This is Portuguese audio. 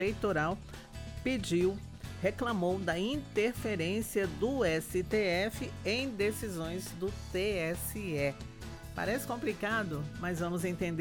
Eleitoral reclamou da interferência do STF em decisões do TSE. Parece complicado, mas vamos entender